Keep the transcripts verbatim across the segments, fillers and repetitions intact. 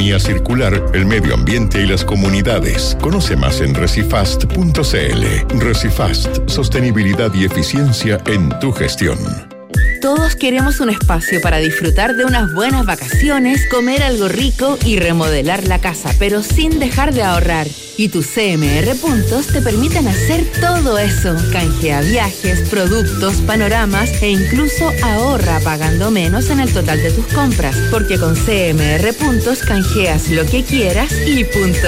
economía circular, el medio ambiente y las comunidades. Conoce más en recifast punto cl. Recifast, sostenibilidad y eficiencia en tu gestión. Todos queremos un espacio para disfrutar de unas buenas vacaciones, comer algo rico y remodelar la casa, pero sin dejar de ahorrar. Y tus C M R Puntos te permiten hacer todo eso. Canjea viajes, productos, panoramas e incluso ahorra pagando menos en el total de tus compras, porque con C M R Puntos canjeas lo que quieras y punto.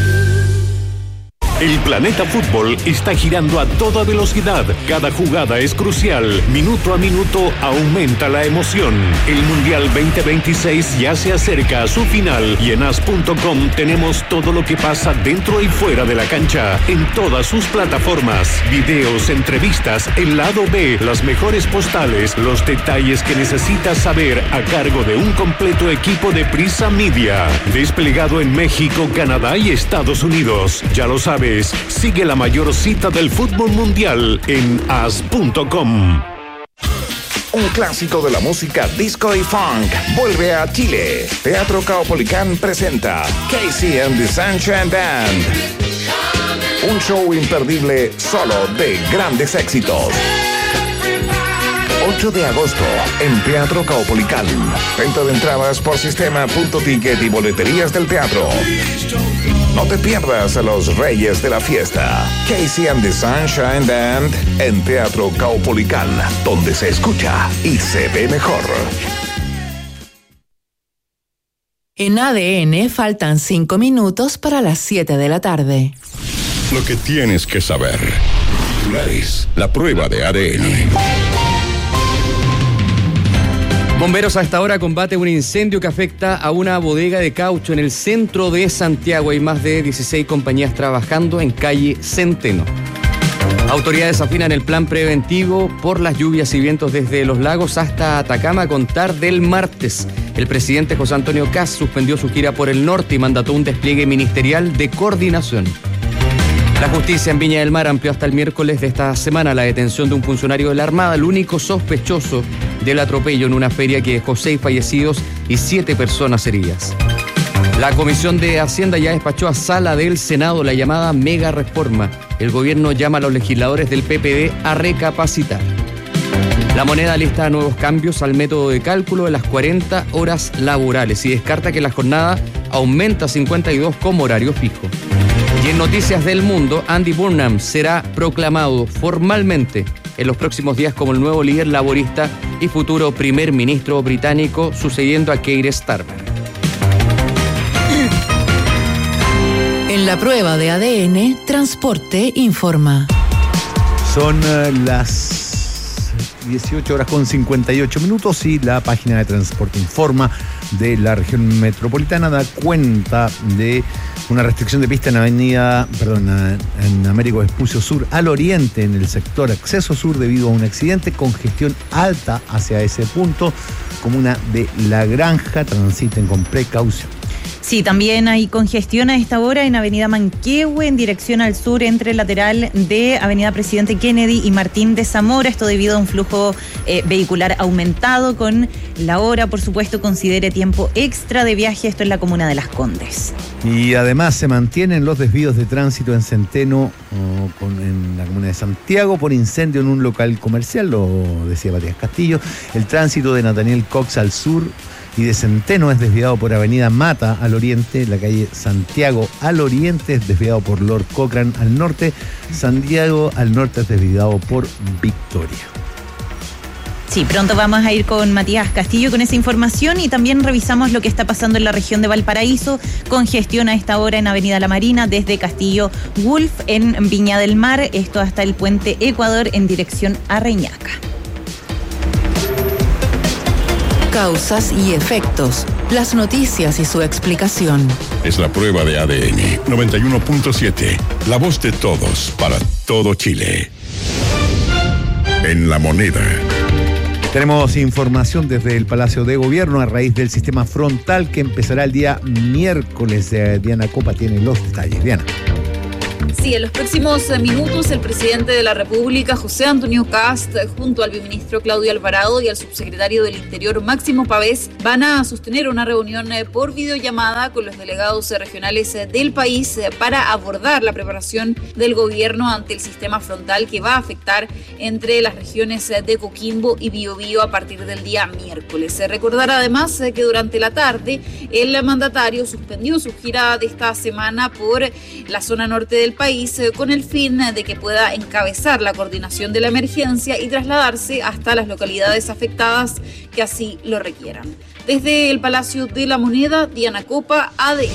El planeta fútbol está girando a toda velocidad. Cada jugada es crucial. Minuto a minuto aumenta la emoción. El Mundial veinte veintiséis ya se acerca a su final y en as punto com tenemos todo lo que pasa dentro y fuera de la cancha en todas sus plataformas. Videos, entrevistas, el lado B, las mejores postales, los detalles que necesitas saber a cargo de un completo equipo de Prisa Media. Desplegado en México, Canadá y Estados Unidos. Ya lo sabes. Sigue la mayor cita del fútbol mundial en as punto com. Un clásico de la música disco y funk vuelve a Chile. Teatro Caupolicán presenta Casey and the Sunshine Band. Un show imperdible solo de grandes éxitos. ocho de agosto en Teatro Caupolicán. Venta de entradas por sistema punto ticket y boleterías del teatro. No te pierdas a los reyes de la fiesta. Casey and the Sunshine Band en Teatro Caupolicán, donde se escucha y se ve mejor. En A D N faltan cinco minutos para las siete de la tarde. Lo que tienes que saber. Titulares. La prueba de A D N. Bomberos a esta hora combate un incendio que afecta a una bodega de caucho en el centro de Santiago. Hay más de dieciséis compañías trabajando en calle Centeno. Autoridades afinan el plan preventivo por las lluvias y vientos desde Los Lagos hasta Atacama a contar del martes. El presidente José Antonio Kast suspendió su gira por el norte y mandató un despliegue ministerial de coordinación. La justicia en Viña del Mar amplió hasta el miércoles de esta semana la detención de un funcionario de la Armada, el único sospechoso del atropello en una feria que dejó seis fallecidos y siete personas heridas. La Comisión de Hacienda ya despachó a Sala del Senado la llamada mega reforma. El gobierno llama a los legisladores del P P D a recapacitar. La Moneda lista nuevos cambios al método de cálculo de las cuarenta horas laborales y descarta que la jornada aumenta a cincuenta y dos como horario fijo. Y en Noticias del Mundo, Andy Burnham será proclamado formalmente en los próximos días como el nuevo líder laborista y futuro primer ministro británico, sucediendo a Keir Starmer. En la prueba de A D N, Transporte informa. Son uh, las dieciocho horas con cincuenta y ocho minutos y la página de Transporte Informa de la región metropolitana da cuenta de una restricción de pista en avenida, perdón, en Américo Vespucio Sur al oriente en el sector acceso sur debido a un accidente, congestión alta hacia ese punto. Comuna de La Granja, transiten con precaución. Sí, también hay congestión a esta hora en Avenida Manquehue en dirección al sur entre el lateral de Avenida Presidente Kennedy y Martín de Zamora. Esto debido a un flujo eh, vehicular aumentado con la hora, por supuesto, considere tiempo extra de viaje. Esto en la comuna de Las Condes. Y además se mantienen los desvíos de tránsito en Centeno, oh, con, en la comuna de Santiago, por incendio en un local comercial, lo decía Matías Castillo. El tránsito de Nathaniel Cox al sur y de Centeno es desviado por Avenida Mata al oriente, la calle Santiago al oriente es desviado por Lord Cochrane al norte, Santiago al norte es desviado por Victoria. Sí, pronto vamos a ir con Matías Castillo con esa información y también revisamos lo que está pasando en la región de Valparaíso. Congestión a esta hora en Avenida La Marina desde Castillo Wolf en Viña del Mar, esto hasta el puente Ecuador en dirección a Reñaca. Causas y efectos, las noticias y su explicación. Es la prueba de A D N noventa y uno punto siete, la voz de todos para todo Chile. En La Moneda. Tenemos información desde el Palacio de Gobierno a raíz del sistema frontal que empezará el día miércoles. Diana Copa tiene los detalles. Diana. Sí, en los próximos minutos el presidente de la República, José Antonio Kast, junto al viceministro Claudio Alvarado y al subsecretario del Interior, Máximo Pavés, van a sostener una reunión por videollamada con los delegados regionales del país para abordar la preparación del gobierno ante el sistema frontal que va a afectar entre las regiones de Coquimbo y Biobío a partir del día miércoles. Recordar además que durante la tarde el mandatario suspendió su gira de esta semana por la zona norte del país con el fin de que pueda encabezar la coordinación de la emergencia y trasladarse hasta las localidades afectadas que así lo requieran. Desde el Palacio de la Moneda, Diana Copa, A D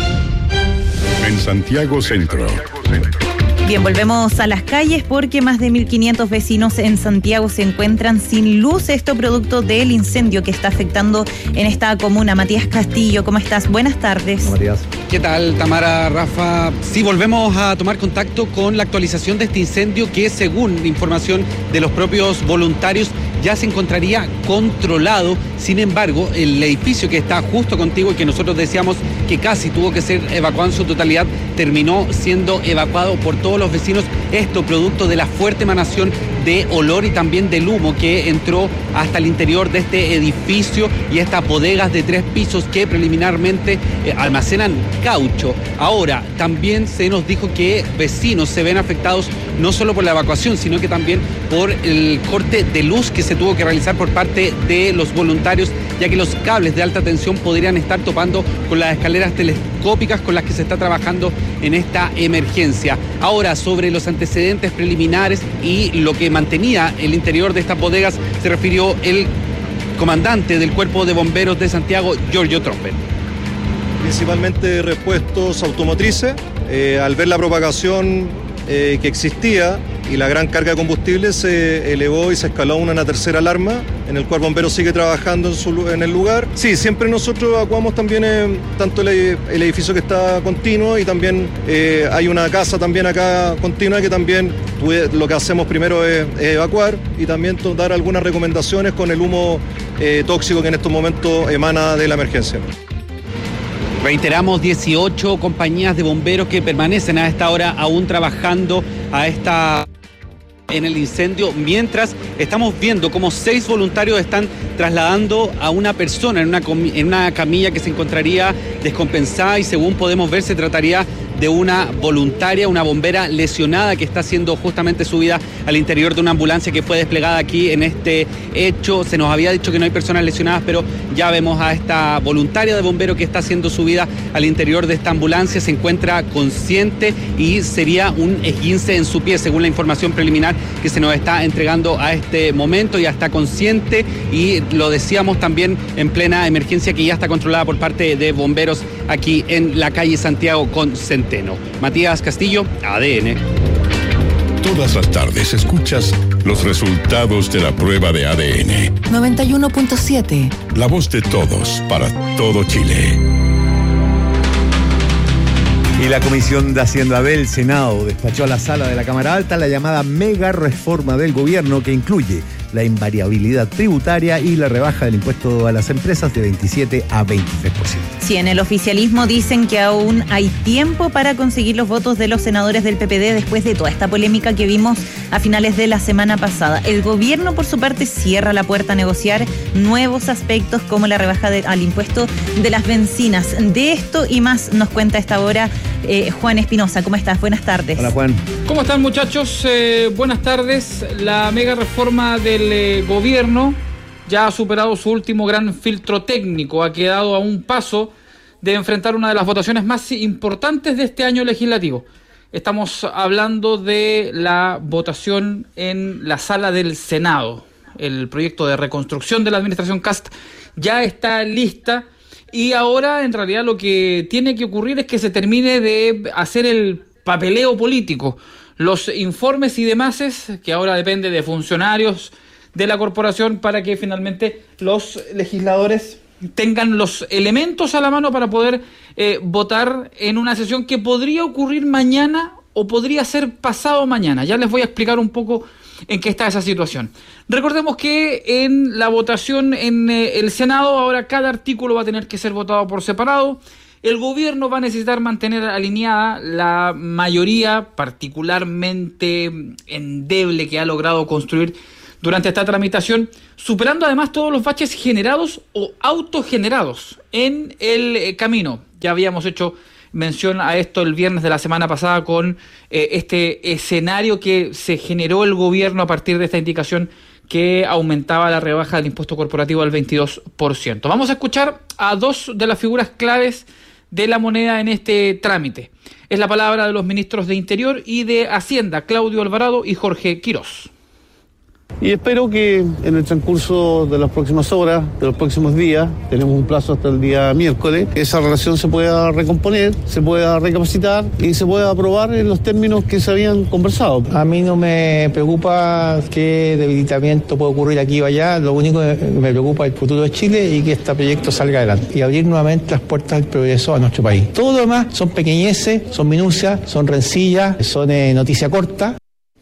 N. En Santiago Centro. Bien, volvemos a las calles porque más de mil quinientos vecinos en Santiago se encuentran sin luz. Esto producto del incendio que está afectando en esta comuna. Matías Castillo, ¿cómo estás? Buenas tardes. Matías. ¿Qué tal, Tamara, Rafa? Sí, volvemos a tomar contacto con la actualización de este incendio que, según información de los propios voluntarios, ya se encontraría controlado. Sin embargo, el edificio que está justo contigo y que nosotros decíamos que casi tuvo que ser evacuado en su totalidad, terminó siendo evacuado por todos los vecinos. Esto producto de la fuerte emanación de olor y también del humo que entró hasta el interior de este edificio y estas bodegas de tres pisos que preliminarmente eh, almacenan caucho. Ahora, también se nos dijo que vecinos se ven afectados no solo por la evacuación, sino que también por el corte de luz que se tuvo que realizar por parte de los voluntarios, ya que los cables de alta tensión podrían estar topando con las escaleras telescópicas con las que se está trabajando en esta emergencia. Ahora, sobre los antecedentes preliminares y lo que mantenía el interior de estas bodegas, se refirió el comandante del Cuerpo de Bomberos de Santiago, Giorgio Trompet. Principalmente repuestos automotrices. Eh, al ver la propagación eh, que existía y la gran carga de combustible, se elevó y se escaló una, una tercera alarma, en el cual Bomberos sigue trabajando en, su, en el lugar. Sí, siempre nosotros evacuamos también eh, tanto el, el edificio que está continuo y también eh, hay una casa también acá continua que también tuve, lo que hacemos primero es, es evacuar y también dar algunas recomendaciones con el humo eh, tóxico que en estos momentos emana de la emergencia. Reiteramos, dieciocho compañías de bomberos que permanecen a esta hora aún trabajando a esta en el incendio, mientras estamos viendo cómo seis voluntarios están trasladando a una persona en una, en una camilla que se encontraría descompensada y, según podemos ver, se trataría de una voluntaria, una bombera lesionada que está siendo justamente subida al interior de una ambulancia que fue desplegada aquí en este hecho. Se nos había dicho que no hay personas lesionadas, pero ya vemos a esta voluntaria de bombero que está siendo subida al interior de esta ambulancia. Se encuentra consciente y sería un esguince en su pie, según la información preliminar que se nos está entregando a este momento. Ya está consciente y lo decíamos también en plena emergencia que ya está controlada por parte de bomberos aquí en la calle Santiago con Centeno. Matías Castillo, A D N. Todas las tardes escuchas los resultados de la prueba de A D N. noventa y uno punto siete. La voz de todos para todo Chile. Y la Comisión de Hacienda del Senado despachó a la sala de la Cámara Alta la llamada mega reforma del gobierno que incluye la invariabilidad tributaria y la rebaja del impuesto a las empresas de veintisiete a veintitrés por ciento. Sí, en el oficialismo dicen que aún hay tiempo para conseguir los votos de los senadores del P P D después de toda esta polémica que vimos a finales de la semana pasada. El gobierno, por su parte, cierra la puerta a negociar nuevos aspectos como la rebaja de, al impuesto de las bencinas. De esto y más nos cuenta a esta hora eh, Juan Espinosa. ¿Cómo estás? Buenas tardes. Hola, Juan. ¿Cómo están, muchachos? Eh, buenas tardes. La mega reforma del eh, gobierno ya ha superado su último gran filtro técnico. Ha quedado a un paso de enfrentar una de las votaciones más importantes de este año legislativo. Estamos hablando de la votación en la sala del Senado. El proyecto de reconstrucción de la administración Kast ya está lista y ahora en realidad lo que tiene que ocurrir es que se termine de hacer el papeleo político. Los informes y demás, que ahora depende de funcionarios de la corporación para que finalmente los legisladores tengan los elementos a la mano para poder eh, votar en una sesión que podría ocurrir mañana o podría ser pasado mañana. Ya les voy a explicar un poco en qué está esa situación. Recordemos que en la votación en eh, el Senado ahora cada artículo va a tener que ser votado por separado El gobierno va a necesitar mantener alineada la mayoría particularmente endeble que ha logrado construir durante esta tramitación, superando además todos los baches generados o autogenerados en el camino. Ya habíamos hecho mención a esto el viernes de la semana pasada con eh, este escenario que se generó el gobierno a partir de esta indicación que aumentaba la rebaja del impuesto corporativo al veintidós por ciento. Vamos a escuchar a dos de las figuras claves de la moneda en este trámite. Es la palabra de los ministros de Interior y de Hacienda, Claudio Alvarado y Jorge Quirós. Y espero que en el transcurso de las próximas horas, de los próximos días, tenemos un plazo hasta el día miércoles, esa relación se pueda recomponer, se pueda recapacitar y se pueda aprobar en los términos que se habían conversado. A mí no me preocupa qué debilitamiento puede ocurrir aquí o allá, lo único que me preocupa es el futuro de Chile y que este proyecto salga adelante y abrir nuevamente las puertas del progreso a nuestro país. Todo lo demás son pequeñeces, son minucias, son rencillas, son eh, noticia corta.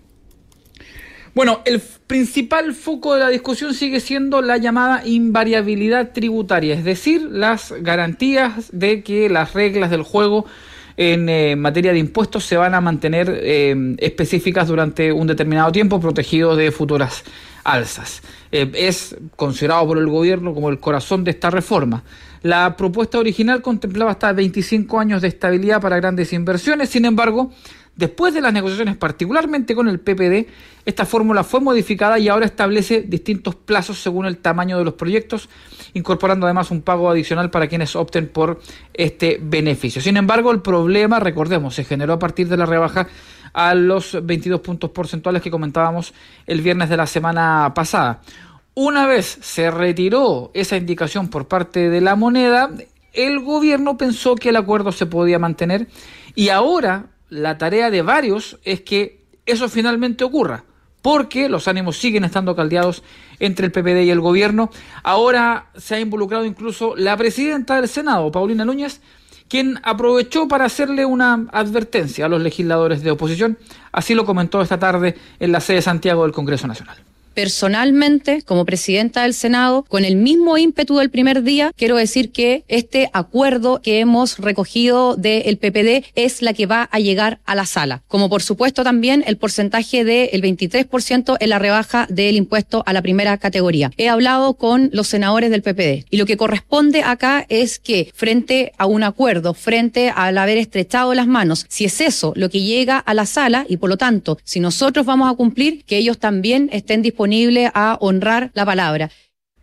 Bueno, el principal foco de la discusión sigue siendo la llamada invariabilidad tributaria, es decir, las garantías de que las reglas del juego en eh, materia de impuestos se van a mantener eh, específicas durante un determinado tiempo, protegidos de futuras alzas. Eh, es considerado por el gobierno como el corazón de esta reforma. La propuesta original contemplaba hasta veinticinco años de estabilidad para grandes inversiones, sin embargo, después de las negociaciones, particularmente con el P P D, esta fórmula fue modificada y ahora establece distintos plazos según el tamaño de los proyectos, incorporando además un pago adicional para quienes opten por este beneficio. Sin embargo, el problema, recordemos, se generó a partir de la rebaja a los veintidós puntos porcentuales que comentábamos el viernes de la semana pasada. Una vez se retiró esa indicación por parte de la moneda, el gobierno pensó que el acuerdo se podía mantener y ahora la tarea de varios es que eso finalmente ocurra, porque los ánimos siguen estando caldeados entre el P P D y el gobierno. Ahora se ha involucrado incluso la presidenta del Senado, Paulina Núñez, quien aprovechó para hacerle una advertencia a los legisladores de oposición. Así lo comentó esta tarde en la sede de Santiago del Congreso Nacional. Personalmente, como presidenta del Senado, con el mismo ímpetu del primer día, quiero decir que este acuerdo que hemos recogido del P P D es la que va a llegar a la sala. Como por supuesto también el porcentaje del veintitrés por ciento en la rebaja del impuesto a la primera categoría. He hablado con los senadores del P P D y lo que corresponde acá es que frente a un acuerdo, frente al haber estrechado las manos, si es eso lo que llega a la sala y por lo tanto, si nosotros vamos a cumplir, que ellos también estén disponibles disponible a honrar la palabra.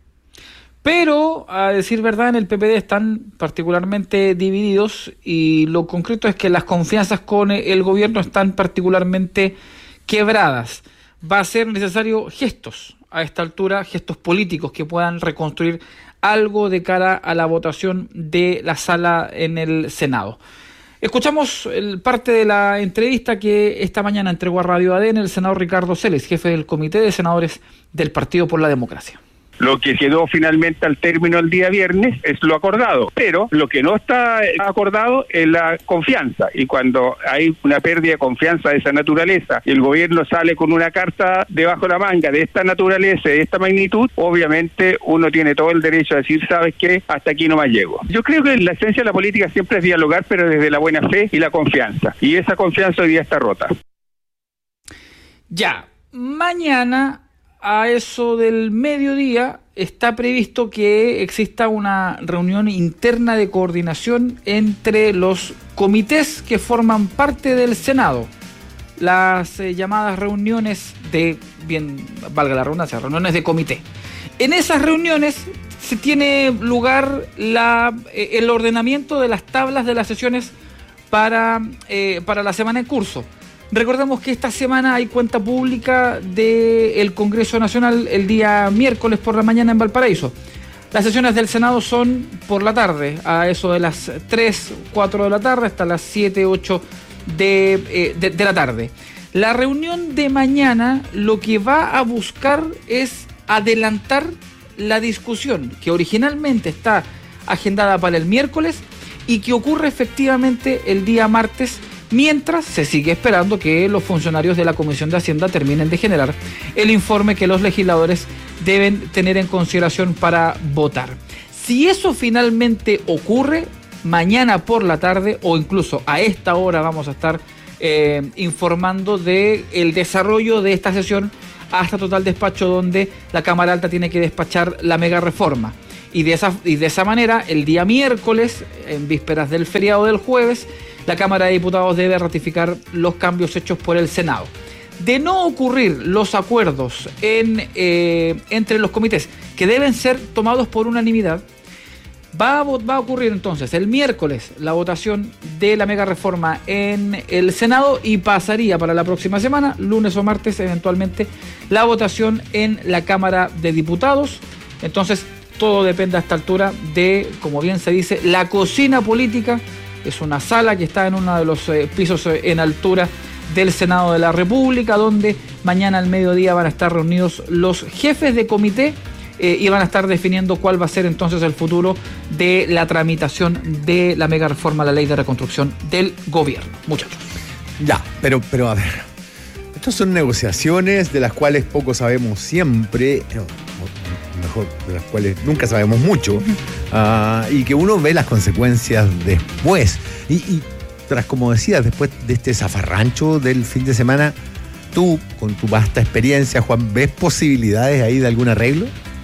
Pero, a decir verdad, en el P P D están particularmente divididos y lo concreto es que las confianzas con el gobierno están particularmente quebradas. Va a ser necesario gestos a esta altura, gestos políticos que puedan reconstruir algo de cara a la votación de la sala en el Senado. Escuchamos el parte de la entrevista que esta mañana entregó a Radio A D N el senador Ricardo Celes, jefe del Comité de Senadores del Partido por la Democracia. Lo que quedó finalmente al término el día viernes es lo acordado, pero lo que no está acordado es la confianza, y cuando hay una pérdida de confianza de esa naturaleza y el gobierno sale con una carta debajo de la manga de esta naturaleza, de esta magnitud, obviamente uno tiene todo el derecho a decir, ¿sabes qué? Hasta aquí no más llego. Yo creo que la esencia de la política siempre es dialogar, pero desde la buena fe y la confianza, y esa confianza hoy día está rota. Ya, mañana a eso del mediodía está previsto que exista una reunión interna de coordinación entre los comités que forman parte del Senado. Las eh, llamadas reuniones de, bien, valga la redundancia, reuniones de comité. En esas reuniones se tiene lugar la, eh, el ordenamiento de las tablas de las sesiones para, eh, para la semana en curso. Recordemos que esta semana hay cuenta pública del Congreso Nacional el día miércoles por la mañana en Valparaíso. Las sesiones del Senado son por la tarde, a eso de las tres, cuatro de la tarde hasta las siete, ocho de, eh, de, de la tarde. La reunión de mañana lo que va a buscar es adelantar la discusión que originalmente está agendada para el miércoles y que ocurre efectivamente el día martes, mientras se sigue esperando que los funcionarios de la Comisión de Hacienda terminen de generar el informe que los legisladores deben tener en consideración para votar. Si eso finalmente ocurre, mañana por la tarde o incluso a esta hora vamos a estar eh, informando de el desarrollo de esta sesión hasta total despacho, donde la Cámara Alta tiene que despachar la mega reforma. Y de esa, y de esa manera, el día miércoles, en vísperas del feriado del jueves, la Cámara de Diputados debe ratificar los cambios hechos por el Senado. De no ocurrir los acuerdos en, eh, entre los comités, que deben ser tomados por unanimidad, va a, va a ocurrir entonces el miércoles la votación de la mega reforma en el Senado y pasaría para la próxima semana, lunes o martes eventualmente, la votación en la Cámara de Diputados. Entonces todo depende a esta altura de, como bien se dice, la cocina política. Es una sala que está en uno de los eh, pisos eh, en altura del Senado de la República, donde mañana al mediodía van a estar reunidos los jefes de comité eh, y van a estar definiendo cuál va a ser entonces el futuro de la tramitación de la mega reforma a la ley de reconstrucción del gobierno. Muchachos. Ya, pero, pero a ver, estas son negociaciones de las cuales poco sabemos siempre, o mejor, de las cuales nunca sabemos mucho, uh, y que uno ve las consecuencias después. Y, y tras, como decías, después de este zafarrancho del fin de semana, tú, con tu vasta experiencia, Juan, ¿ves posibilidades ahí de algún arreglo?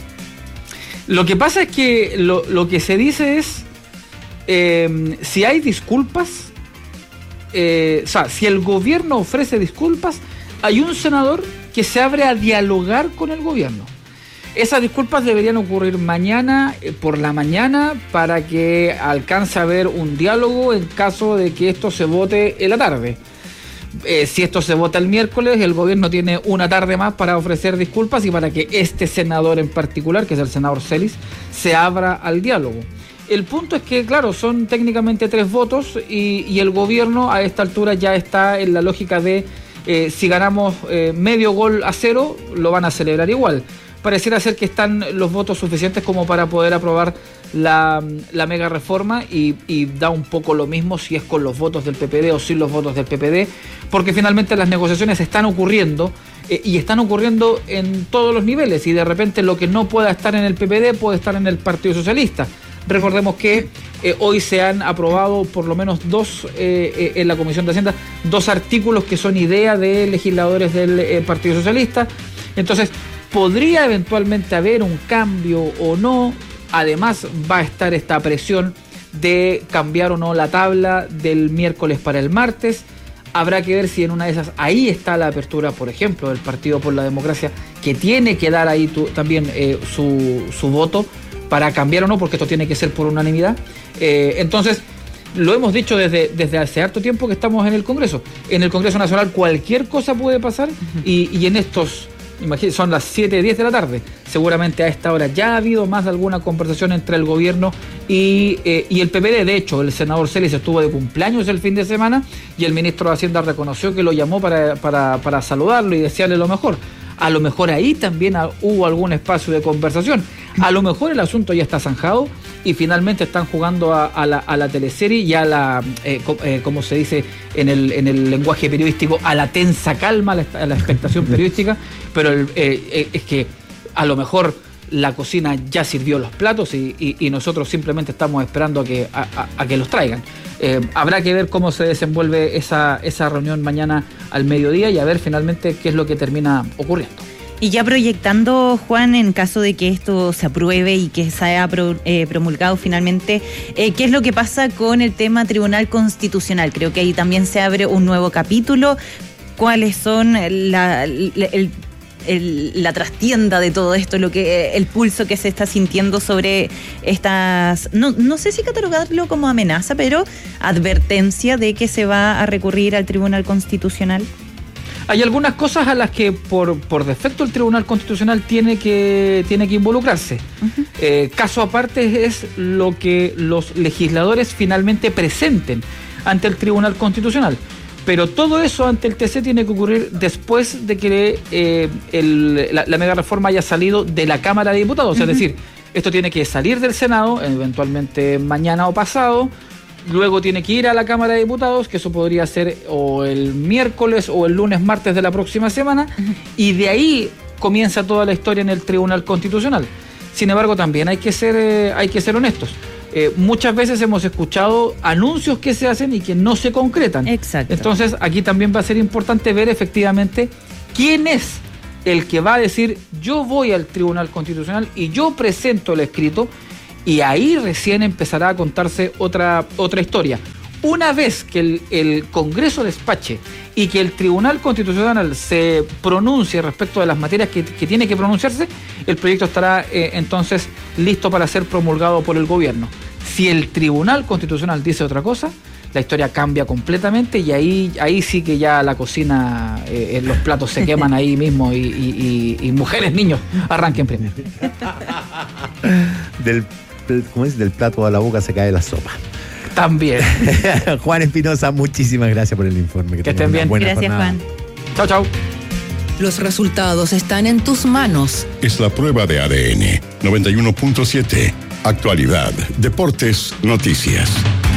Lo que pasa es que lo, lo que se dice es, eh, si hay disculpas, eh, o sea, si el gobierno ofrece disculpas, hay un senador que se abre a dialogar con el gobierno. Esas disculpas deberían ocurrir mañana eh, por la mañana para que alcance a haber un diálogo en caso de que esto se vote en la tarde. Eh, si esto se vota el miércoles, el gobierno tiene una tarde más para ofrecer disculpas y para que este senador en particular, que es el senador Celis, se abra al diálogo. El punto es que, claro, son técnicamente tres votos y, y el gobierno a esta altura ya está en la lógica de eh, si ganamos eh, medio gol a cero, lo van a celebrar igual. Pareciera ser que están los votos suficientes como para poder aprobar la, la mega reforma y, y da un poco lo mismo si es con los votos del P P D o sin los votos del P P D, porque finalmente las negociaciones están ocurriendo eh, y están ocurriendo en todos los niveles y de repente lo que no pueda estar en el P P D puede estar en el Partido Socialista. Recordemos que eh, hoy se han aprobado por lo menos dos, eh, eh, en la Comisión de Hacienda, dos artículos que son idea de legisladores del eh, Partido Socialista. Entonces, podría eventualmente haber un cambio o no. Además, va a estar esta presión de cambiar o no la tabla del miércoles para el martes. Habrá que ver si en una de esas, ahí está la apertura, por ejemplo, del Partido por la Democracia, que tiene que dar ahí tu, también eh, su, su voto para cambiar o no, porque esto tiene que ser por unanimidad. Eh, entonces, lo hemos dicho desde, desde hace harto tiempo que estamos en el Congreso. En el Congreso Nacional cualquier cosa puede pasar y, y en estos... Imagínense, son las siete diez de la tarde. Seguramente a esta hora ya ha habido más de alguna conversación entre el gobierno y, eh, y el P P D. De hecho, el senador Celis estuvo de cumpleaños el fin de semana y el ministro de Hacienda reconoció que lo llamó para, para, para saludarlo y desearle lo mejor. A lo mejor ahí también hubo algún espacio de conversación. A lo mejor el asunto ya está zanjado y finalmente están jugando a, a, la, a la teleserie y a la, eh, eh, como se dice en el, en el lenguaje periodístico, a la tensa calma, a la, a la expectación periodística, pero el, eh, es que a lo mejor la cocina ya sirvió los platos y, y, y nosotros simplemente estamos esperando a que, a, a, a que los traigan. Eh, habrá que ver cómo se desenvuelve esa, esa reunión mañana al mediodía y a ver finalmente qué es lo que termina ocurriendo. Y ya proyectando, Juan, en caso de que esto se apruebe y que se haya pro, eh, promulgado finalmente, eh, ¿qué es lo que pasa con el tema Tribunal Constitucional? Creo que ahí también se abre un nuevo capítulo. ¿Cuáles son la, el, el, el, la trastienda de todo esto, lo que el pulso que se está sintiendo sobre estas, no, no sé si catalogarlo como amenaza, pero advertencia de que se va a recurrir al Tribunal Constitucional? Hay algunas cosas a las que por, por defecto el Tribunal Constitucional tiene que, tiene que involucrarse. Uh-huh. Eh, caso aparte es lo que los legisladores finalmente presenten ante el Tribunal Constitucional. Pero todo eso ante el T C tiene que ocurrir después de que eh, el, la, la mega reforma haya salido de la Cámara de Diputados. Uh-huh. Es decir, esto tiene que salir del Senado, eventualmente mañana o pasado. Luego tiene que ir a la Cámara de Diputados, que eso podría ser o el miércoles o el lunes, martes de la próxima semana, uh-huh. y de ahí comienza toda la historia en el Tribunal Constitucional. Sin embargo, también hay que ser, eh, hay que ser honestos. eh, muchas veces hemos escuchado anuncios que se hacen y que no se concretan. Exacto. Entonces, aquí también va a ser importante ver efectivamente quién es el que va a decir yo voy al Tribunal Constitucional y yo presento el escrito, y ahí recién empezará a contarse otra, otra historia. Una vez que el, el Congreso despache y que el Tribunal Constitucional se pronuncie respecto de las materias que, que tiene que pronunciarse, el proyecto estará eh, entonces listo para ser promulgado por el gobierno. Si el Tribunal Constitucional dice otra cosa, la historia cambia completamente y ahí, ahí sí que ya la cocina, eh, los platos se queman ahí mismo y, y, y, y mujeres, niños, arranquen primero. Del, ¿cómo es? Del plato a la boca se cae la sopa. También. Juan Espinosa, muchísimas gracias por el informe. Que, que estén bien. Gracias, jornada. Juan. Chao, chao. Los resultados están en tus manos. Es la prueba de A D N noventa y uno punto siete. Actualidad, deportes, noticias.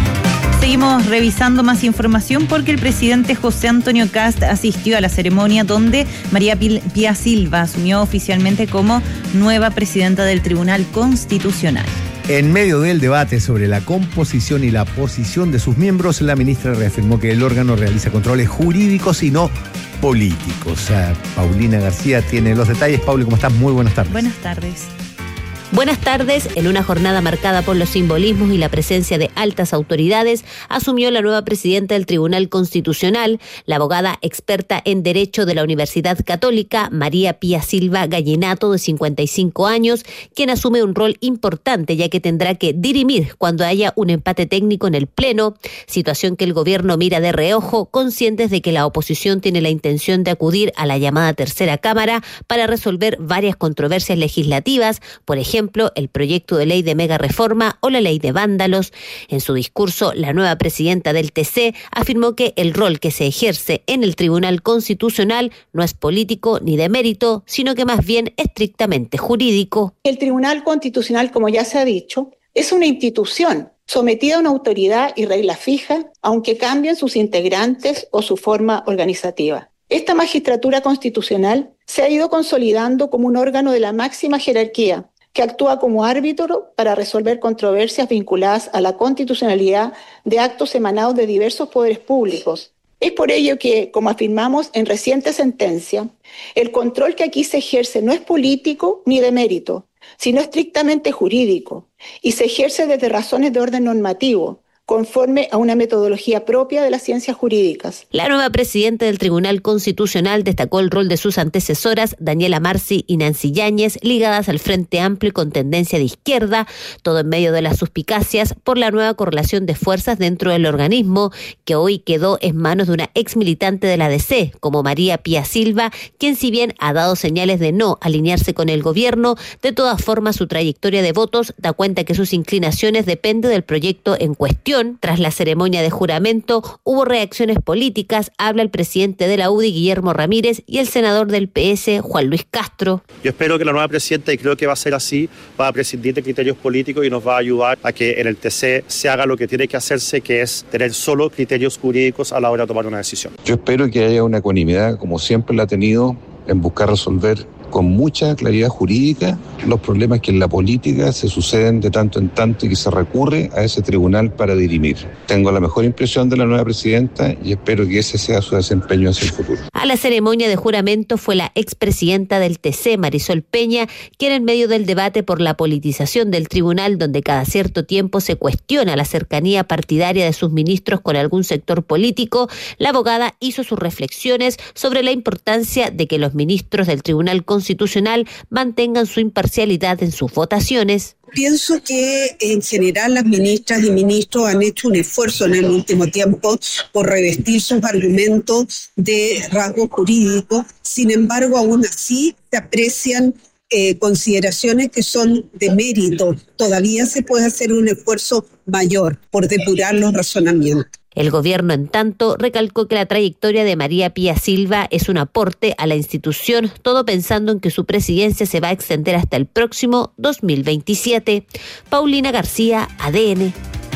Seguimos revisando más información porque el presidente José Antonio Kast asistió a la ceremonia donde María Pía Silva asumió oficialmente como nueva presidenta del Tribunal Constitucional. En medio del debate sobre la composición y la posición de sus miembros, la ministra reafirmó que el órgano realiza controles jurídicos y no políticos. Paulina García tiene los detalles. Pauli, ¿cómo estás? Muy buenas tardes. Buenas tardes. Buenas tardes. En una jornada marcada por los simbolismos y la presencia de altas autoridades, asumió la nueva presidenta del Tribunal Constitucional, la abogada experta en Derecho de la Universidad Católica, María Pía Silva Gallinato, de cincuenta y cinco años, quien asume un rol importante ya que tendrá que dirimir cuando haya un empate técnico en el Pleno, situación que el gobierno mira de reojo, conscientes de que la oposición tiene la intención de acudir a la llamada tercera cámara para resolver varias controversias legislativas, por ejemplo, ejemplo, el proyecto de ley de mega reforma o la ley de vándalos. En su discurso, la nueva presidenta del T C afirmó que el rol que se ejerce en el Tribunal Constitucional no es político ni de mérito, sino que más bien estrictamente jurídico. El Tribunal Constitucional, como ya se ha dicho, es una institución sometida a una autoridad y reglas fijas, aunque cambien sus integrantes o su forma organizativa. Esta magistratura constitucional se ha ido consolidando como un órgano de la máxima jerarquía, que actúa como árbitro para resolver controversias vinculadas a la constitucionalidad de actos emanados de diversos poderes públicos. Es por ello que, como afirmamos en reciente sentencia, el control que aquí se ejerce no es político ni de mérito, sino estrictamente jurídico, y se ejerce desde razones de orden normativo, conforme a una metodología propia de las ciencias jurídicas. La nueva presidenta del Tribunal Constitucional destacó el rol de sus antecesoras, Daniela Marci y Nancy Yáñez, ligadas al Frente Amplio y con tendencia de izquierda, todo en medio de las suspicacias por la nueva correlación de fuerzas dentro del organismo, que hoy quedó en manos de una ex militante de la D C, como María Pía Silva, quien si bien ha dado señales de no alinearse con el gobierno, de todas formas su trayectoria de votos da cuenta que sus inclinaciones dependen del proyecto en cuestión. Tras la ceremonia de juramento, hubo reacciones políticas. Habla el presidente de la U D I, Guillermo Ramírez, y el senador del P S, Juan Luis Castro. Yo espero que la nueva presidenta, y creo que va a ser así, va a prescindir de criterios políticos y nos va a ayudar a que en el T C se haga lo que tiene que hacerse, que es tener solo criterios jurídicos a la hora de tomar una decisión. Yo espero que haya una ecuanimidad, como siempre la ha tenido, en buscar resolver con mucha claridad jurídica los problemas que en la política se suceden de tanto en tanto y que se recurre a ese tribunal para dirimir. Tengo la mejor impresión de la nueva presidenta y espero que ese sea su desempeño hacia el futuro. A la ceremonia de juramento fue la expresidenta del T C, Marisol Peña, quien en medio del debate por la politización del tribunal, donde cada cierto tiempo se cuestiona la cercanía partidaria de sus ministros con algún sector político, la abogada hizo sus reflexiones sobre la importancia de que los ministros del Tribunal Constitucional mantengan su imparcialidad en sus votaciones. Pienso que en general las ministras y ministros han hecho un esfuerzo en el último tiempo por revestir sus argumentos de rasgos jurídicos. Sin embargo, aún así se aprecian eh, consideraciones que son de mérito. Todavía se puede hacer un esfuerzo mayor por depurar los razonamientos. El gobierno, en tanto, recalcó que la trayectoria de María Pía Silva es un aporte a la institución, todo pensando en que su presidencia se va a extender hasta el próximo dos mil veintisiete. Paulina García, A D N.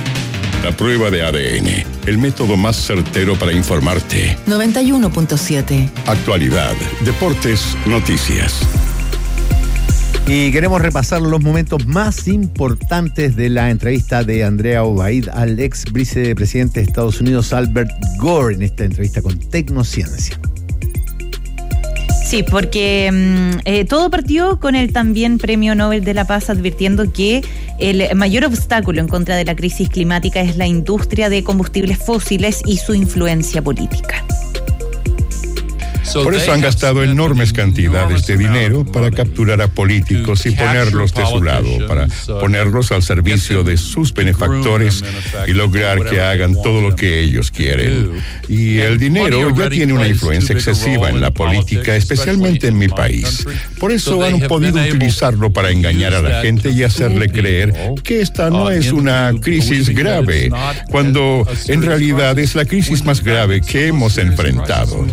La prueba de A D N, el método más certero para informarte. noventa y uno punto siete. Actualidad, deportes, noticias. Y queremos repasar los momentos más importantes de la entrevista de Andrea Obaid al ex vicepresidente de Estados Unidos, Albert Gore, en esta entrevista con Tecnociencia. Sí, porque eh, todo partió con el también Premio Nobel de la Paz advirtiendo que el mayor obstáculo en contra de la crisis climática es la industria de combustibles fósiles y su influencia política. Por eso han gastado enormes cantidades de dinero para capturar a políticos y ponerlos de su lado, para ponerlos al servicio de sus benefactores y lograr que hagan todo lo que ellos quieren. Y el dinero ya tiene una influencia excesiva en la política, especialmente en mi país. Por eso han podido utilizarlo para engañar a la gente y hacerle creer que esta no es una crisis grave, cuando en realidad es la crisis más grave que hemos enfrentado.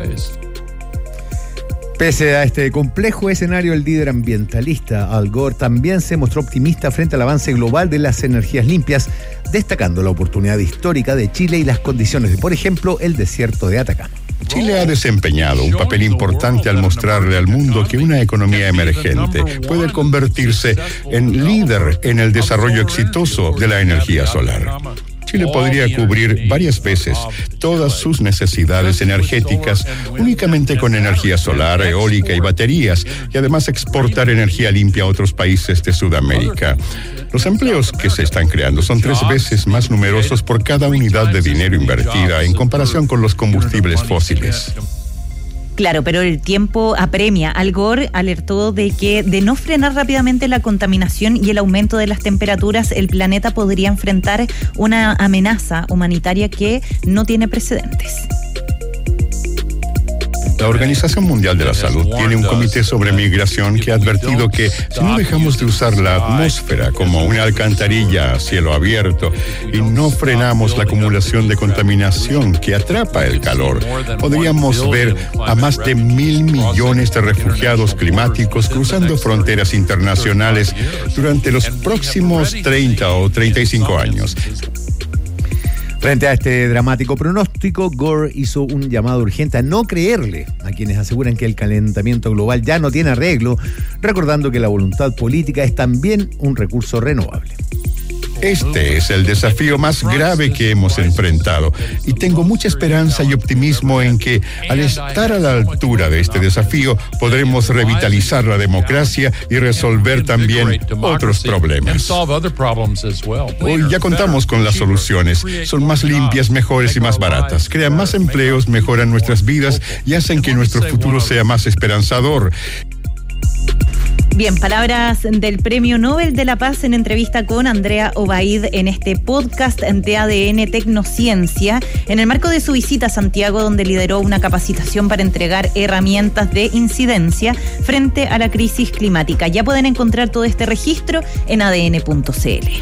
Pese a este complejo escenario, el líder ambientalista Al Gore también se mostró optimista frente al avance global de las energías limpias, destacando la oportunidad histórica de Chile y las condiciones de, por ejemplo, el desierto de Atacama. Chile ha desempeñado un papel importante al mostrarle al mundo que una economía emergente puede convertirse en líder en el desarrollo exitoso de la energía solar. Chile podría cubrir varias veces todas sus necesidades energéticas únicamente con energía solar, eólica y baterías, y además exportar energía limpia a otros países de Sudamérica. Los empleos que se están creando son tres veces más numerosos por cada unidad de dinero invertida en comparación con los combustibles fósiles. Claro, pero el tiempo apremia. Al Gore alertó de que de no frenar rápidamente la contaminación y el aumento de las temperaturas, el planeta podría enfrentar una amenaza humanitaria que no tiene precedentes. La Organización Mundial de la Salud tiene un comité sobre migración que ha advertido que si no dejamos de usar la atmósfera como una alcantarilla a cielo abierto y no frenamos la acumulación de contaminación que atrapa el calor, podríamos ver a más de mil millones de refugiados climáticos cruzando fronteras internacionales durante los próximos treinta o treinta y cinco años. Frente a este dramático pronóstico, Gore hizo un llamado urgente a no creerle a quienes aseguran que el calentamiento global ya no tiene arreglo, recordando que la voluntad política es también un recurso renovable. Este es el desafío más grave que hemos enfrentado y tengo mucha esperanza y optimismo en que al estar a la altura de este desafío podremos revitalizar la democracia y resolver también otros problemas. Hoy ya contamos con las soluciones. Son más limpias, mejores y más baratas. Crean más empleos, mejoran nuestras vidas y hacen que nuestro futuro sea más esperanzador. Bien, palabras del Premio Nobel de la Paz en entrevista con Andrea Obaid en este podcast de A D N Tecnociencia, en el marco de su visita a Santiago, donde lideró una capacitación para entregar herramientas de incidencia frente a la crisis climática. Ya pueden encontrar todo este registro en a d n punto c l.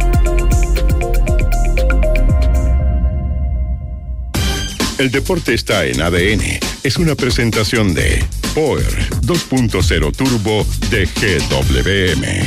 El deporte está en A D N. Es una presentación de Power dos punto cero Turbo de G W M.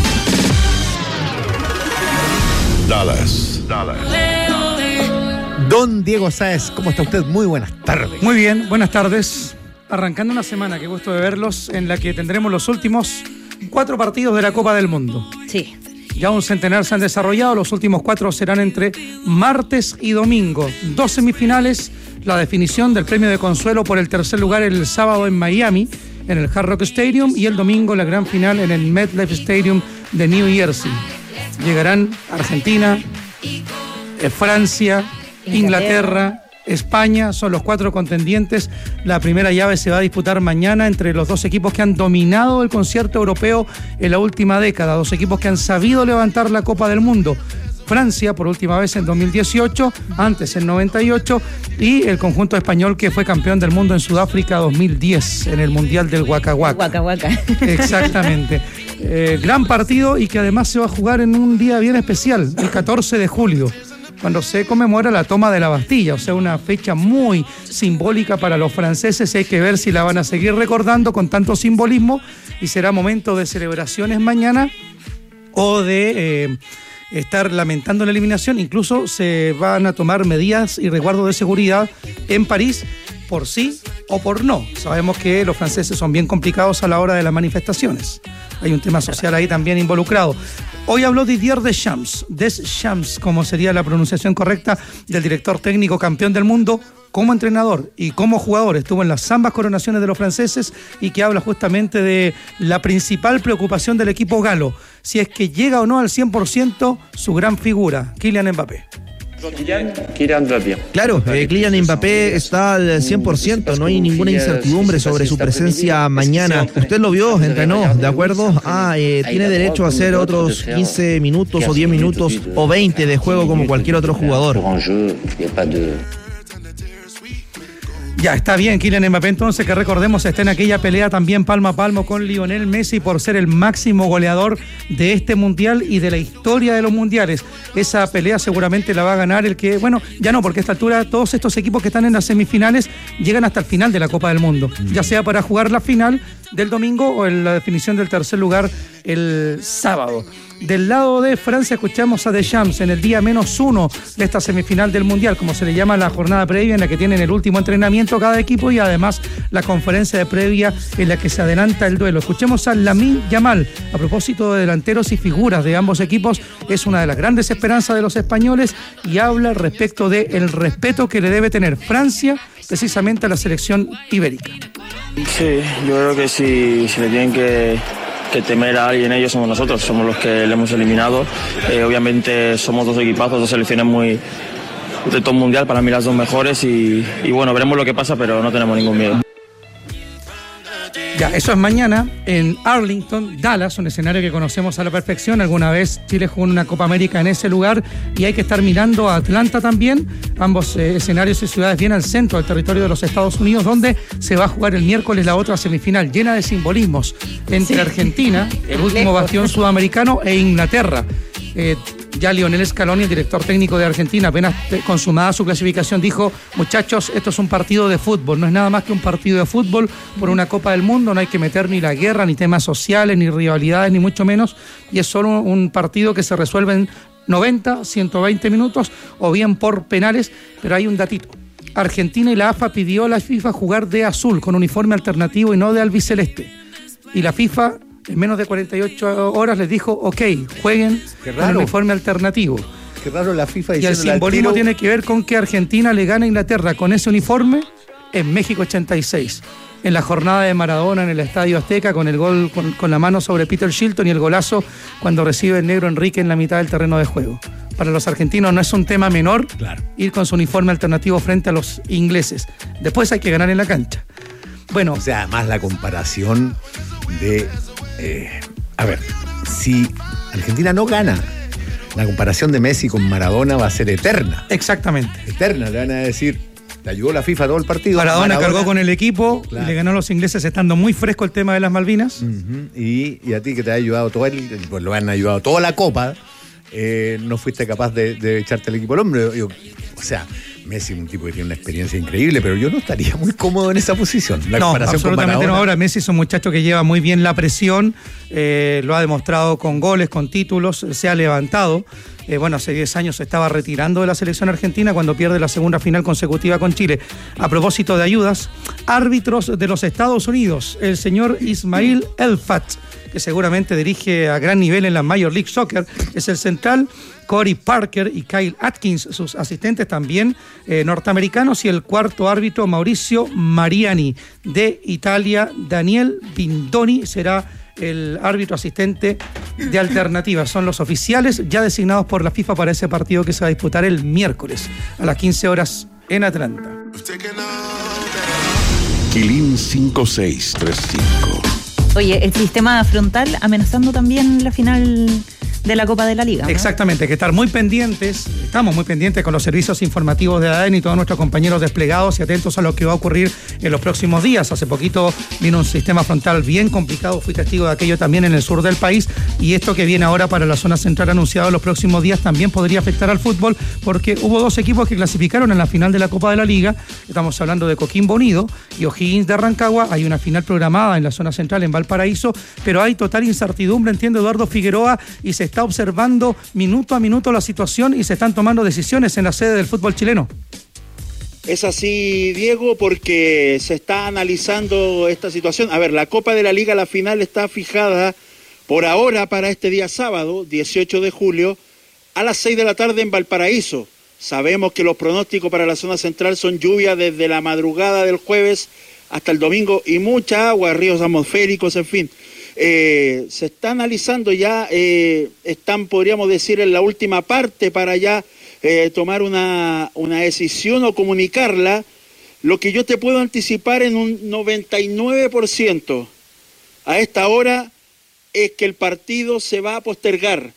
Dallas. Dallas. Don Diego Sáez, ¿cómo está usted? Muy buenas tardes. Muy bien, buenas tardes. Arrancando una semana, qué gusto de verlos, en la que tendremos los últimos cuatro partidos de la Copa del Mundo. Sí. Ya un centenar se han desarrollado, los últimos cuatro serán entre martes y domingo. Dos semifinales, la definición del premio de consuelo por el tercer lugar el sábado en Miami, en el Hard Rock Stadium, y el domingo la gran final en el MetLife Stadium de New Jersey. Llegarán Argentina, eh, Francia, Inglaterra, España, son los cuatro contendientes. La primera llave se va a disputar mañana entre los dos equipos que han dominado el concierto europeo en la última década, dos equipos que han sabido levantar la Copa del Mundo. Francia por última vez en dos mil dieciocho, antes en noventa y ocho, y el conjunto español que fue campeón del mundo en Sudáfrica dos mil diez en el Mundial del Waka Waka. Waka Waka. Exactamente. Eh, gran partido y que además se va a jugar en un día bien especial, el catorce de julio. Cuando se conmemora la toma de la Bastilla, o sea, una fecha muy simbólica para los franceses. Hay que ver si la van a seguir recordando con tanto simbolismo y será momento de celebraciones mañana o de eh, estar lamentando la eliminación. Incluso se van a tomar medidas y resguardos de seguridad en París por si o por no. Sabemos que los franceses son bien complicados a la hora de las manifestaciones. Hay un tema social ahí también involucrado. Hoy habló Didier Deschamps, Deschamps, como sería la pronunciación correcta, del director técnico campeón del mundo, como entrenador y como jugador. Estuvo en las ambas coronaciones de los franceses y que habla justamente de la principal preocupación del equipo galo, si es que llega o no al cien por ciento su gran figura, Kylian Mbappé. Claro, eh, Kylian Mbappé está al cien por ciento, no hay ninguna incertidumbre sobre su presencia mañana. Usted lo vio, entrenó, ¿de acuerdo? Ah, eh, tiene derecho a hacer otros quince minutos o diez minutos o veinte de juego como cualquier otro jugador. Ya, está bien Kylian Mbappé, entonces, que recordemos, está en aquella pelea también palmo a palmo con Lionel Messi por ser el máximo goleador de este mundial y de la historia de los mundiales. Esa pelea seguramente la va a ganar el que, bueno, ya no, porque a esta altura todos estos equipos que están en las semifinales llegan hasta el final de la Copa del Mundo, ya sea para jugar la final del domingo o en la definición del tercer lugar el sábado. Del lado de Francia escuchamos a Deschamps en el día menos uno de esta semifinal del Mundial, como se le llama la jornada previa en la que tienen el último entrenamiento cada equipo y además la conferencia de previa en la que se adelanta el duelo. Escuchemos a Lamine Yamal a propósito de delanteros y figuras de ambos equipos. Es una de las grandes esperanzas de los españoles y habla respecto del respeto que le debe tener Francia precisamente a la selección ibérica. Sí, yo creo que si, si le tienen que... que temer a alguien, ellos somos nosotros, somos los que le hemos eliminado. Eh, obviamente somos dos equipazos, dos selecciones muy de top mundial, para mí las dos mejores y, y bueno, veremos lo que pasa, pero no tenemos ningún miedo. Ya, eso es mañana en Arlington, Dallas, un escenario que conocemos a la perfección. Alguna vez Chile jugó en una Copa América en ese lugar y hay que estar mirando a Atlanta también. Ambos eh, escenarios y ciudades bien al centro del territorio de los Estados Unidos, donde se va a jugar el miércoles la otra semifinal llena de simbolismos entre sí. Argentina, el último bastión sudamericano, e Inglaterra. Eh, ya Lionel Scaloni, el director técnico de Argentina, apenas consumada su clasificación, dijo: muchachos, esto es un partido de fútbol, no es nada más que un partido de fútbol por una Copa del Mundo, no hay que meter ni la guerra, ni temas sociales, ni rivalidades, ni mucho menos, y es solo un partido que se resuelve en noventa, ciento veinte minutos, o bien por penales. Pero hay un datito: Argentina y la A F A pidió a la FIFA jugar de azul, con uniforme alternativo y no de albiceleste, y la FIFA en menos de cuarenta y ocho horas les dijo: ok, jueguen con uniforme alternativo. Qué raro la FIFA diciendo. Y el simbolismo tiene que ver con que Argentina le gana a Inglaterra con ese uniforme en México ochenta y seis. En la jornada de Maradona en el Estadio Azteca, con el gol con, con la mano sobre Peter Shilton y el golazo cuando recibe el negro Enrique en la mitad del terreno de juego. Para los argentinos no es un tema menor, claro, ir con su uniforme alternativo frente a los ingleses. Después hay que ganar en la cancha. Bueno, o sea, además la comparación de... Eh, a ver, si Argentina no gana, la comparación de Messi con Maradona va a ser eterna. Exactamente. Eterna, le van a decir, te ayudó la FIFA todo el partido. Maradona, Maradona cargó con el equipo, claro, y le ganó a los ingleses estando muy fresco el tema de las Malvinas. Uh-huh. y, y a ti que te ha ayudado todo el, pues lo han ayudado toda la Copa, eh, no fuiste capaz de, de echarte el equipo al hombro. Yo, o sea, Messi es un tipo que tiene una experiencia increíble, pero yo no estaría muy cómodo en esa posición. La no, absolutamente no. Ahora Messi es un muchacho que lleva muy bien la presión, eh, lo ha demostrado con goles, con títulos, se ha levantado. Eh, bueno, hace diez años se estaba retirando de la selección argentina cuando pierde la segunda final consecutiva con Chile. A propósito de ayudas, árbitros de los Estados Unidos, el señor Ismail Elfat, que seguramente dirige a gran nivel en la Major League Soccer, es el central. Corey Parker y Kyle Atkins, sus asistentes también eh, norteamericanos, y el cuarto árbitro Mauricio Mariani de Italia. Daniel Bindoni será el árbitro asistente de alternativa. Son los oficiales ya designados por la FIFA para ese partido que se va a disputar el miércoles a las quince horas en Atlanta. Quilín cinco seis tres cinco. Oye, el sistema frontal amenazando también la final de la Copa de la Liga, ¿no? Exactamente, hay que estar muy pendientes, estamos muy pendientes con los servicios informativos de A D N y todos nuestros compañeros desplegados y atentos a lo que va a ocurrir en los próximos días. Hace poquito vino un sistema frontal bien complicado, fui testigo de aquello también en el sur del país, y esto que viene ahora para la zona central anunciado en los próximos días también podría afectar al fútbol, porque hubo dos equipos que clasificaron en la final de la Copa de la Liga. Estamos hablando de Coquimbo Unido y O'Higgins de Rancagua. Hay una final programada en la zona central en Valparaíso, pero hay total incertidumbre, entiende Eduardo Figueroa, y se está observando minuto a minuto la situación y se están tomando decisiones en la sede del fútbol chileno. Es así, Diego, porque se está analizando esta situación. A ver, la Copa de la Liga, la final está fijada por ahora para este día sábado, dieciocho de julio, a las seis de la tarde en Valparaíso. Sabemos que los pronósticos para la zona central son lluvia desde la madrugada del jueves hasta el domingo y mucha agua, ríos atmosféricos, en fin. Eh, se está analizando ya, eh, están, podríamos decir, en la última parte para ya eh, tomar una, una decisión o comunicarla. Lo que yo te puedo anticipar en un noventa y nueve por ciento a esta hora es que el partido se va a postergar.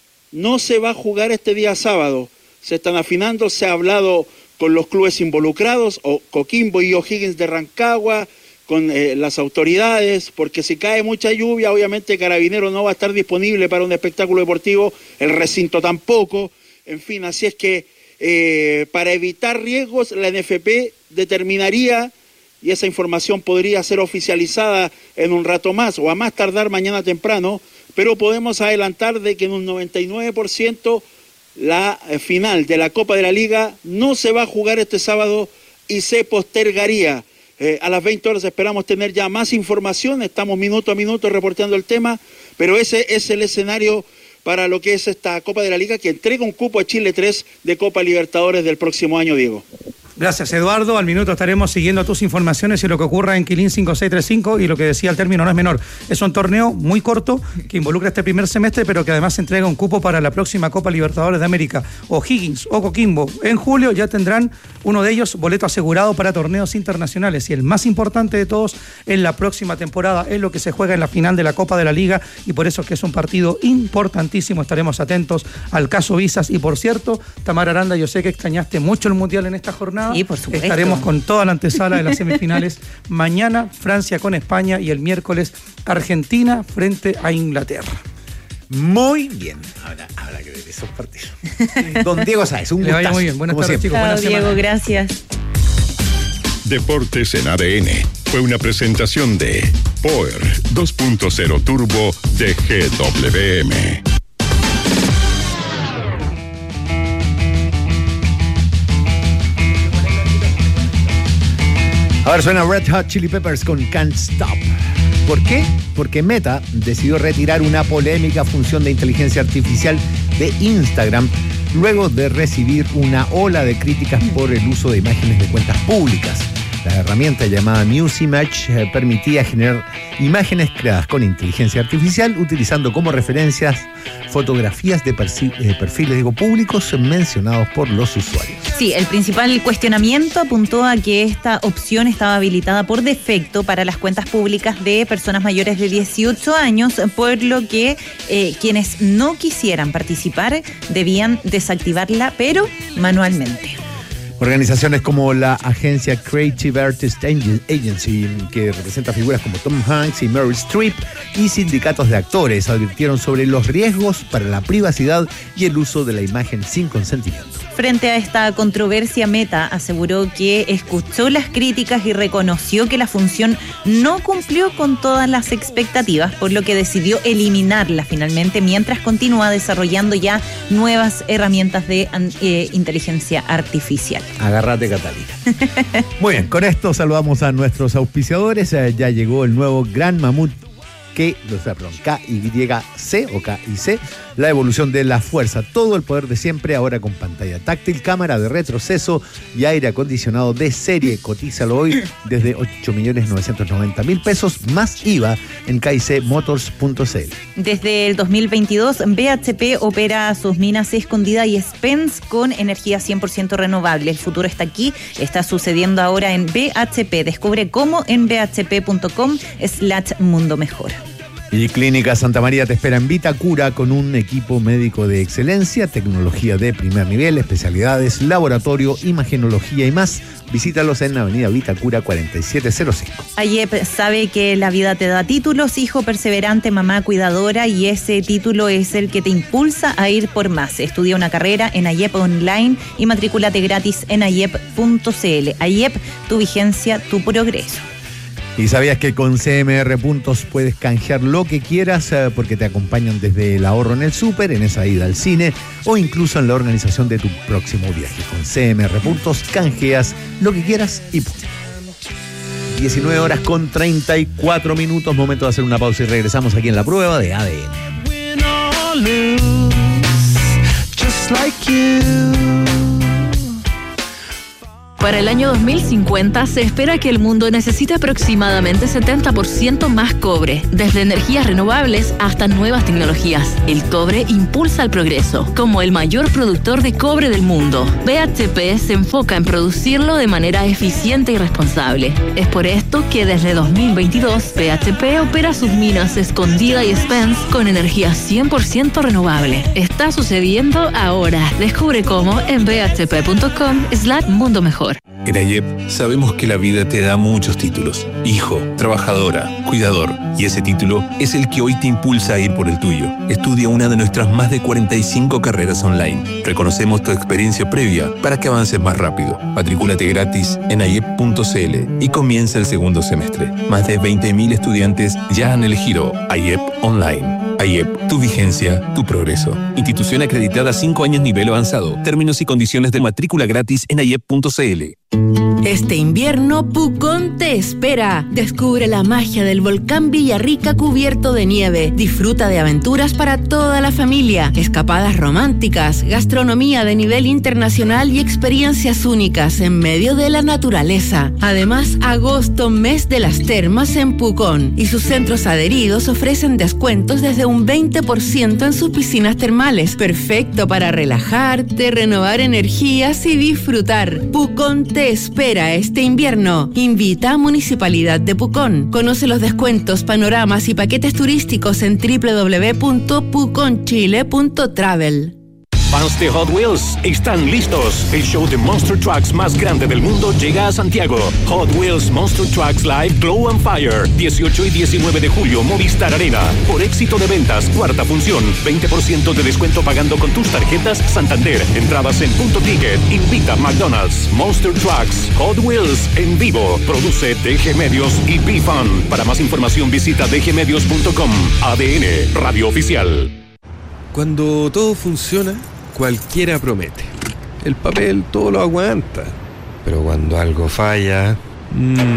No se va a jugar este día sábado. Se están afinando, se ha hablado con los clubes involucrados, o Coquimbo y O'Higgins de Rancagua, con eh, las autoridades, porque si cae mucha lluvia, obviamente Carabineros no va a estar disponible para un espectáculo deportivo, el recinto tampoco, en fin, así es que eh, para evitar riesgos, la N F P determinaría, y esa información podría ser oficializada en un rato más, o a más tardar mañana temprano, pero podemos adelantar de que en un noventa y nueve por ciento la final de la Copa de la Liga no se va a jugar este sábado y se postergaría. Eh, a las veinte horas esperamos tener ya más información, estamos minuto a minuto reporteando el tema, pero ese es el escenario para lo que es esta Copa de la Liga que entrega un cupo a Chile tres de Copa Libertadores del próximo año, Diego. Gracias, Eduardo. Al minuto estaremos siguiendo tus informaciones y lo que ocurra en Quilín cinco seis tres cinco, y lo que decía al término no es menor. Es un torneo muy corto que involucra este primer semestre, pero que además entrega un cupo para la próxima Copa Libertadores de América. O'Higgins o Coquimbo en julio ya tendrán uno de ellos boleto asegurado para torneos internacionales, y el más importante de todos en la próxima temporada es lo que se juega en la final de la Copa de la Liga, y por eso es que es un partido importantísimo. Estaremos atentos al caso Visas. Y por cierto, Tamara Aranda, yo sé que extrañaste mucho el Mundial en esta jornada. Sí, por supuesto. Estaremos con toda la antesala de las semifinales. Mañana Francia con España y el miércoles Argentina frente a Inglaterra. Muy bien. Ahora habrá que ver esos partidos. Don Diego Sáez, un gustazo. Le vaya muy bien. Buenas tardes, chicos. Chao, Diego, gracias. Deportes en A D N fue una presentación de Power dos punto cero Turbo de G W M. Ahora suena Red Hot Chili Peppers con Can't Stop. ¿Por qué? Porque Meta decidió retirar una polémica función de inteligencia artificial de Instagram luego de recibir una ola de críticas por el uso de imágenes de cuentas públicas. La herramienta llamada MuseImage eh, permitía generar imágenes creadas con inteligencia artificial utilizando como referencias fotografías de persi- eh, perfiles digo, públicos mencionados por los usuarios. Sí, el principal cuestionamiento apuntó a que esta opción estaba habilitada por defecto para las cuentas públicas de personas mayores de dieciocho años, por lo que eh, quienes no quisieran participar debían desactivarla, pero manualmente. Organizaciones como la agencia Creative Artist Agency, que representa figuras como Tom Hanks y Meryl Streep, y sindicatos de actores advirtieron sobre los riesgos para la privacidad y el uso de la imagen sin consentimiento. Frente a esta controversia, Meta aseguró que escuchó las críticas y reconoció que la función no cumplió con todas las expectativas, por lo que decidió eliminarla finalmente, mientras continúa desarrollando ya nuevas herramientas de eh, inteligencia artificial. Agárrate, Catalina. Muy bien, con esto saludamos a nuestros auspiciadores. Eh, ya llegó el nuevo Gran Mamut que, o sea, perdón, K Y C o K Y C, la evolución de la fuerza, todo el poder de siempre, ahora con pantalla táctil, cámara de retroceso y aire acondicionado de serie. Cotízalo hoy desde ocho millones novecientos noventa mil pesos más I V A en k y c motors punto c l. Desde el dos mil veintidós, B H P opera sus minas Escondida y Spence con energía cien por ciento renovable. El futuro está aquí, está sucediendo ahora en B H P. Descubre cómo en b h p punto com slash mundo mejor. Y Clínica Santa María te espera en Vitacura con un equipo médico de excelencia, tecnología de primer nivel, especialidades, laboratorio, imagenología y más. Visítalos en Avenida Vitacura cuarenta y siete cero cinco. AYEP sabe que la vida te da títulos, hijo perseverante, mamá cuidadora, y ese título es el que te impulsa a ir por más. Estudia una carrera en AYEP Online y matricúlate gratis en ayep punto c l. AYEP, tu vigencia, tu progreso. ¿Y sabías que con C M R Puntos puedes canjear lo que quieras eh, porque te acompañan desde el ahorro en el súper, en esa ida al cine o incluso en la organización de tu próximo viaje? Con C M R Puntos canjeas lo que quieras y punto. diecinueve horas con treinta y cuatro minutos, momento de hacer una pausa y regresamos aquí en la prueba de A D N. Para el año dos mil cincuenta se espera que el mundo necesite aproximadamente setenta por ciento más cobre, desde energías renovables hasta nuevas tecnologías. El cobre impulsa el progreso. Como el mayor productor de cobre del mundo, B H P se enfoca en producirlo de manera eficiente y responsable. Es por esto que desde dos mil veintidós, B H P opera sus minas Escondida y Spence con energía cien por ciento renovable. Está sucediendo ahora. Descubre cómo en b h p punto com slash mundo mejor. En AYEP sabemos que la vida te da muchos títulos. Hijo, trabajadora, cuidador. Y ese título es el que hoy te impulsa a ir por el tuyo. Estudia una de nuestras más de cuarenta y cinco carreras online. Reconocemos tu experiencia previa para que avances más rápido. Matricúlate gratis en ayep punto c l y comienza el segundo semestre. Más de veinte mil estudiantes ya han elegido AYEP Online. AYEP, tu vigencia, tu progreso. Institución acreditada cinco años nivel avanzado. Términos y condiciones de matrícula gratis en ayep punto c l. Este invierno, Pucón te espera. Descubre la magia del volcán Villarrica cubierto de nieve. Disfruta de aventuras para toda la familia, escapadas románticas, gastronomía de nivel internacional y experiencias únicas en medio de la naturaleza. Además, agosto, mes de las termas en Pucón, y sus centros adheridos ofrecen descuentos desde un veinte por ciento en sus piscinas termales. Perfecto para relajarte, renovar energías y disfrutar. Pucón te espera este invierno. Invita a Municipalidad de Pucón. Conoce los descuentos, panoramas y paquetes turísticos en doble u doble u doble u punto puconchile punto travel. Fans de Hot Wheels están listos. El show de Monster Trucks más grande del mundo llega a Santiago. Hot Wheels Monster Trucks Live Glow and Fire. dieciocho y diecinueve de julio, Movistar Arena. Por éxito de ventas, cuarta función. veinte por ciento de descuento pagando con tus tarjetas Santander. Entradas en Punto Ticket. Invita a McDonald's. Monster Trucks Hot Wheels en vivo. Produce D G Medios y B-Fun. Para más información visita d g medios punto com. A D N, Radio Oficial. Cuando todo funciona, cualquiera promete. El papel todo lo aguanta. Pero cuando algo falla... Mmm,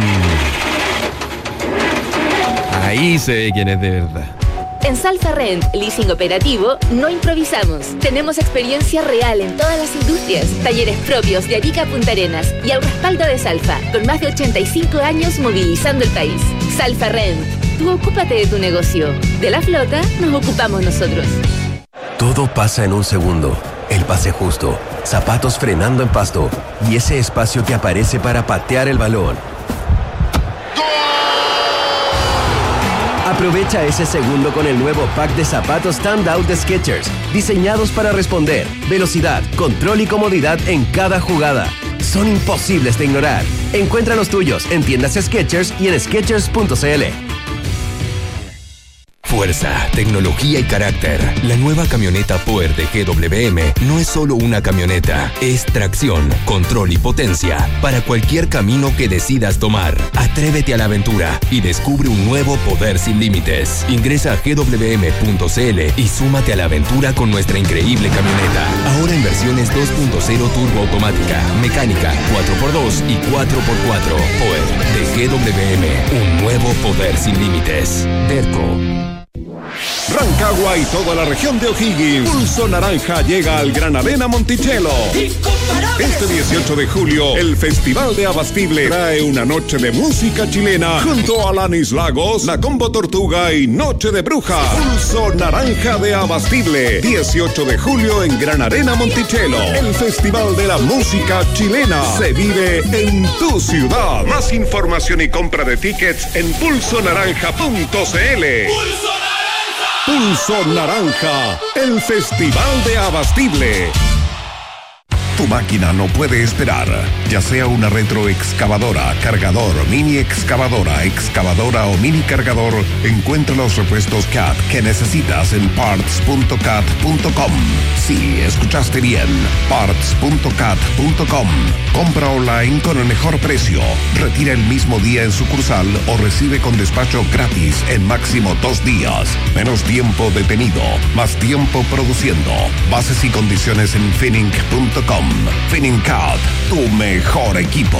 ahí se ve quién es de verdad. En Salfa Rent, leasing operativo, no improvisamos. Tenemos experiencia real en todas las industrias. Talleres propios de Arica a Punta Arenas y al respaldo de Salfa, con más de ochenta y cinco años movilizando el país. Salfa Rent, tú ocúpate de tu negocio. De la flota nos ocupamos nosotros. Todo pasa en un segundo. El pase justo, zapatos frenando en pasto y ese espacio que aparece para patear el balón. Aprovecha ese segundo con el nuevo pack de zapatos Standout de Skechers, diseñados para responder, velocidad, control y comodidad en cada jugada. Son imposibles de ignorar. Encuentra los tuyos en tiendas Skechers y en skechers punto c l. Fuerza, tecnología y carácter. La nueva camioneta Power de G W M no es solo una camioneta, es tracción, control y potencia para cualquier camino que decidas tomar. Atrévete a la aventura y descubre un nuevo poder sin límites. Ingresa a g w m punto c l y súmate a la aventura con nuestra increíble camioneta. Ahora en versiones dos punto cero turbo automática, mecánica, cuatro por dos y cuatro por cuatro. Power de G W M, un nuevo poder sin límites. Derco. Rancagua y toda la región de O'Higgins. Pulso Naranja llega al Gran Arena Monticello. Este dieciocho de julio, el Festival de Abastible trae una noche de música chilena junto a Alanis Lagos, La Combo Tortuga y Noche de Bruja. Pulso Naranja de Abastible, dieciocho de julio en Gran Arena Monticello. El Festival de la Música Chilena se vive en tu ciudad. Más información y compra de tickets en pulso naranja punto c l. ¡Pulso Naranja! Pulso Naranja, el Festival de Abastible. Tu máquina no puede esperar. Ya sea una retroexcavadora, cargador, mini excavadora, excavadora o mini cargador, encuentra los repuestos C A T que necesitas en parts punto cat punto com. Sí, escuchaste bien. parts punto cat punto com. Compra online con el mejor precio. Retira el mismo día en sucursal o recibe con despacho gratis en máximo dos días. Menos tiempo detenido, más tiempo produciendo. Bases y condiciones en finning punto com. Finning C A T, tu mejor equipo.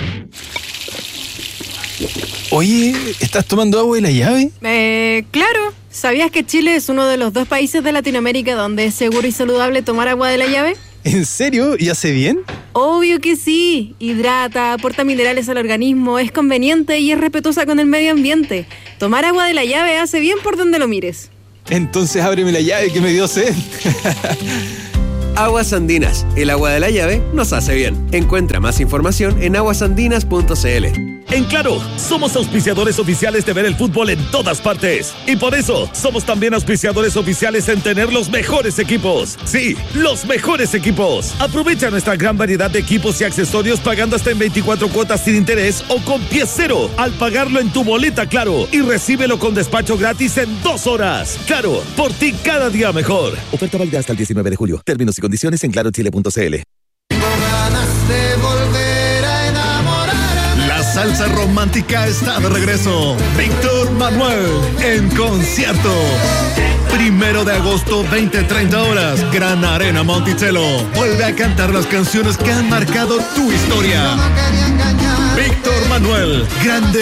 Oye, ¿estás tomando agua de la llave? Eh, claro. ¿Sabías que Chile es uno de los dos países de Latinoamérica donde es seguro y saludable tomar agua de la llave? ¿En serio? ¿Y hace bien? Obvio que sí. Hidrata, aporta minerales al organismo, es conveniente y es respetuosa con el medio ambiente. Tomar agua de la llave hace bien por donde lo mires. Entonces ábreme la llave que me dio sed. Aguas Andinas, el agua de la llave nos hace bien. Encuentra más información en aguas andinas punto c l. En Claro, somos auspiciadores oficiales de ver el fútbol en todas partes. Y por eso, somos también auspiciadores oficiales en tener los mejores equipos. Sí, los mejores equipos. Aprovecha nuestra gran variedad de equipos y accesorios pagando hasta en veinticuatro cuotas sin interés o con pie cero al pagarlo en tu boleta Claro. Y recíbelo con despacho gratis en dos horas. Claro, por ti cada día mejor. Oferta válida hasta el diecinueve de julio. Términos y condiciones en claro chile punto c l. La salsa romántica está de regreso. Víctor Manuel en concierto. Primero de agosto, veinte treinta horas. Gran Arena Monticello. Vuelve a cantar las canciones que han marcado tu historia. Víctor Manuel, grande